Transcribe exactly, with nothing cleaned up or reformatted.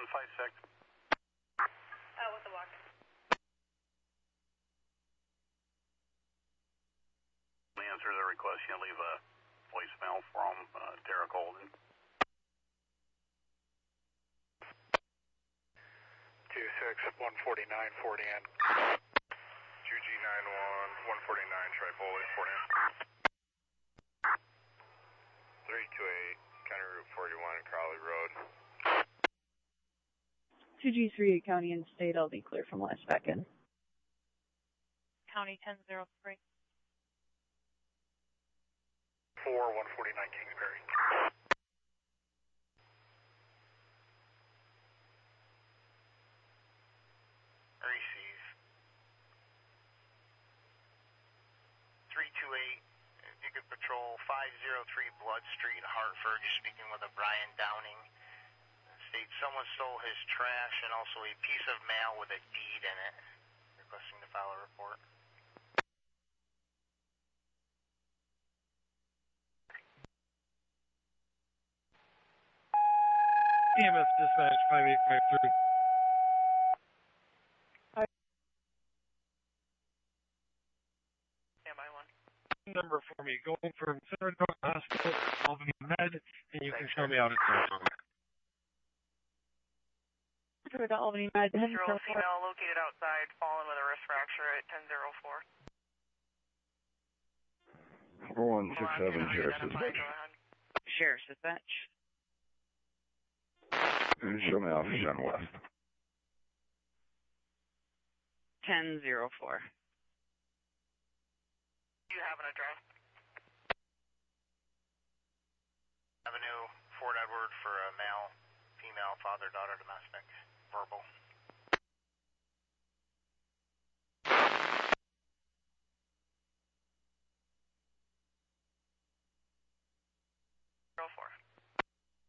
one five six. Oh, with the walk. Answer the request. You leave a voicemail from uh, Derek Holden. two six, one forty-nine, Fort Ann. two G nine one, one forty-nine, Tripoli, Fort Ann. three two eight, County Route forty-one, Crowley Road. two G three, County and State, I'll be clear from last back in. County ten zero three. four, one forty-nine, Kingsbury. Receive. three two eight, you could patrol five oh three Blood Street, Hartford. You're speaking with a Brian Downing. States someone stole his trash and also a piece of mail with a deed in it. Requesting to file a report. E M S dispatch five eight five three. Stand by one. Number for me, going from Saratoga Hospital, Albany Med, and you can show me out at Saratoga. Saratoga Albany Med. Zero female located outside, fallen with a wrist fracture at ten zero four. four one six seven, Sheriff's Dispatch. Sheriff's Dispatch. Show me officer on West. ten zero four. Do you have an address? Avenue, Fort Edward for a male, female, father, daughter, domestic, verbal. Zero four.